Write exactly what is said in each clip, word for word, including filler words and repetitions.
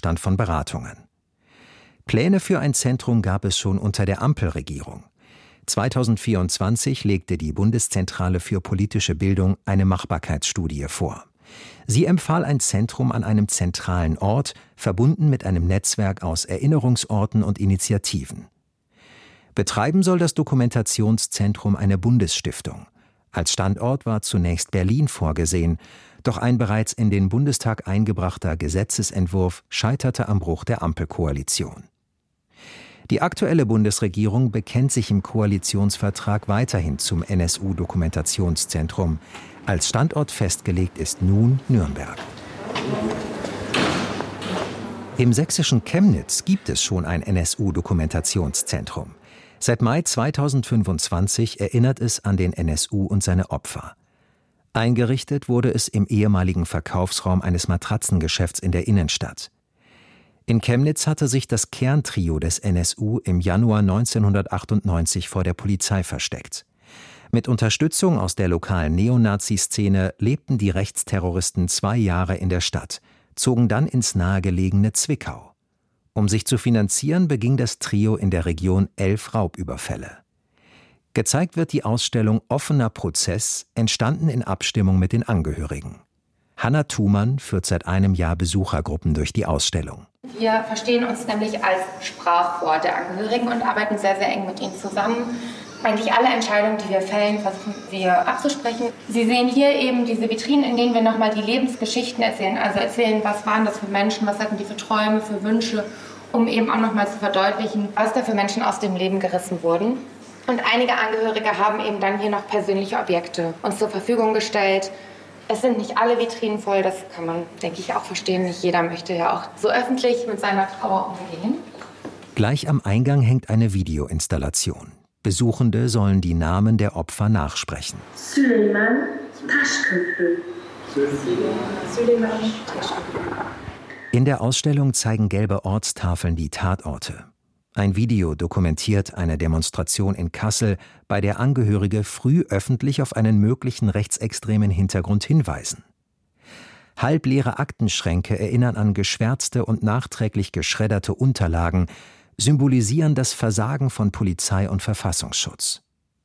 Gegenstand von Beratungen. Pläne für ein Zentrum gab es schon unter der Ampelregierung. zweitausendvierundzwanzig legte die Bundeszentrale für politische Bildung eine Machbarkeitsstudie vor. Sie empfahl ein Zentrum an einem zentralen Ort, verbunden mit einem Netzwerk aus Erinnerungsorten und Initiativen. Betreiben soll das Dokumentationszentrum eine Bundesstiftung. Als Standort war zunächst Berlin vorgesehen, doch ein bereits in den Bundestag eingebrachter Gesetzesentwurf scheiterte am Bruch der Ampelkoalition. Die aktuelle Bundesregierung bekennt sich im Koalitionsvertrag weiterhin zum N S U-Dokumentationszentrum. Als Standort festgelegt ist nun Nürnberg. Im sächsischen Chemnitz gibt es schon ein N S U-Dokumentationszentrum. Seit Mai zweitausendfünfundzwanzig erinnert es an den N S U und seine Opfer. Eingerichtet wurde es im ehemaligen Verkaufsraum eines Matratzengeschäfts in der Innenstadt. In Chemnitz hatte sich das Kerntrio des N S U im Januar neunzehnhundertachtundneunzig vor der Polizei versteckt. Mit Unterstützung aus der lokalen Neonazi-Szene lebten die Rechtsterroristen zwei Jahre in der Stadt, zogen dann ins nahegelegene Zwickau. Um sich zu finanzieren, beging das Trio in der Region elf Raubüberfälle. Gezeigt wird die Ausstellung Offener Prozess, entstanden in Abstimmung mit den Angehörigen. Hanna Thumann führt seit einem Jahr Besuchergruppen durch die Ausstellung. Wir verstehen uns nämlich als Sprachrohr der Angehörigen und arbeiten sehr, sehr eng mit ihnen zusammen. Eigentlich alle Entscheidungen, die wir fällen, versuchen wir abzusprechen. Sie sehen hier eben diese Vitrinen, in denen wir nochmal die Lebensgeschichten erzählen. Also erzählen, was waren das für Menschen, was hatten die für Träume, für Wünsche, um eben auch nochmal zu verdeutlichen, was da für Menschen aus dem Leben gerissen wurden. Und einige Angehörige haben eben dann hier noch persönliche Objekte uns zur Verfügung gestellt. Es sind nicht alle Vitrinen voll, das kann man, denke ich, auch verstehen. Nicht jeder möchte ja auch so öffentlich mit seiner Trauer umgehen. Gleich am Eingang hängt eine Videoinstallation. Besuchende sollen die Namen der Opfer nachsprechen. Süleyman Taşköprü. In der Ausstellung zeigen gelbe Ortstafeln die Tatorte. Ein Video dokumentiert eine Demonstration in Kassel, bei der Angehörige früh öffentlich auf einen möglichen rechtsextremen Hintergrund hinweisen. Halbleere Aktenschränke erinnern an geschwärzte und nachträglich geschredderte Unterlagen, symbolisieren das Versagen von Polizei und Verfassungsschutz.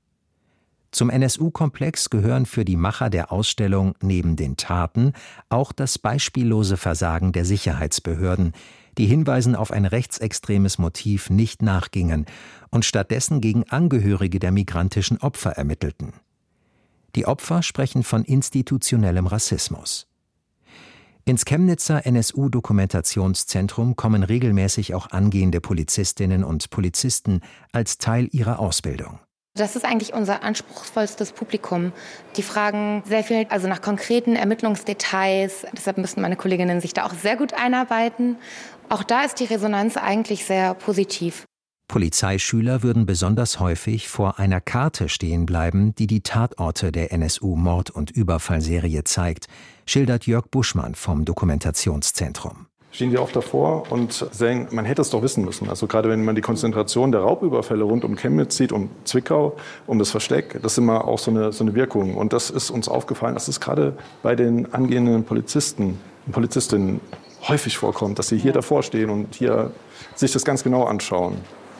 Zum N S U-Komplex gehören für die Macher der Ausstellung neben den Taten auch das beispiellose Versagen der Sicherheitsbehörden, die Hinweisen auf ein rechtsextremes Motiv nicht nachgingen und stattdessen gegen Angehörige der migrantischen Opfer ermittelten. Die Opfer sprechen von institutionellem Rassismus. Ins Chemnitzer N S U-Dokumentationszentrum kommen regelmäßig auch angehende Polizistinnen und Polizisten als Teil ihrer Ausbildung. Das ist eigentlich unser anspruchsvollstes Publikum. Die fragen sehr viel also nach konkreten Ermittlungsdetails. Deshalb müssen meine Kolleginnen sich da auch sehr gut einarbeiten. Auch da ist die Resonanz eigentlich sehr positiv. Polizeischüler würden besonders häufig vor einer Karte stehen bleiben, die die Tatorte der N S U-Mord- und Überfallserie zeigt, schildert Jörg Buschmann vom Dokumentationszentrum. Stehen die oft davor und sagen, man hätte es doch wissen müssen. Also gerade wenn man die Konzentration der Raubüberfälle rund um Chemnitz sieht, um Zwickau, um das Versteck, das ist immer auch so eine, so eine Wirkung. Und das ist uns aufgefallen, dass es gerade bei den angehenden Polizisten und Polizistinnen häufig vorkommt, dass sie hier davor stehen und hier sich das ganz genau anschauen.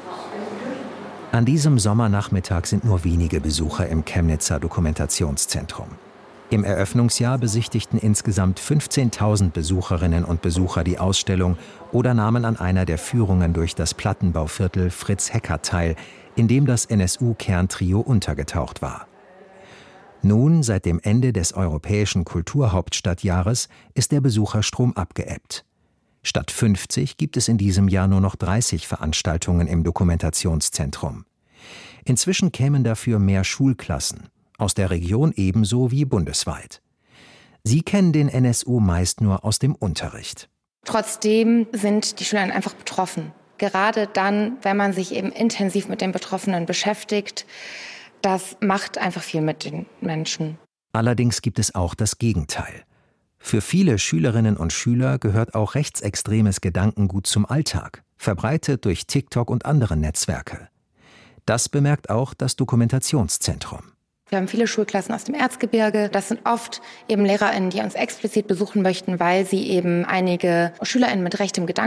An diesem Sommernachmittag sind nur wenige Besucher im Chemnitzer Dokumentationszentrum. Im Eröffnungsjahr besichtigten insgesamt fünfzehntausend Besucherinnen und Besucher die Ausstellung oder nahmen an einer der Führungen durch das Plattenbauviertel Fritz Hecker teil, in dem das N S U-Kerntrio untergetaucht war. Nun, seit dem Ende des Europäischen Kulturhauptstadtjahres, ist der Besucherstrom abgeebbt. Statt fünfzig gibt es in diesem Jahr nur noch dreißig Veranstaltungen im Dokumentationszentrum. Inzwischen kämen dafür mehr Schulklassen, aus der Region ebenso wie bundesweit. Sie kennen den N S U meist nur aus dem Unterricht. Trotzdem sind die Schüler einfach betroffen. Gerade dann, wenn man sich eben intensiv mit den Betroffenen beschäftigt, das macht einfach viel mit den Menschen. Allerdings gibt es auch das Gegenteil. Für viele Schülerinnen und Schüler gehört auch rechtsextremes Gedankengut zum Alltag, verbreitet durch TikTok und andere Netzwerke. Das bemerkt auch das Dokumentationszentrum. Wir haben viele Schulklassen aus dem Erzgebirge. Das sind oft eben LehrerInnen, die uns explizit besuchen möchten, weil sie eben einige SchülerInnen mit rechtem Gedankengut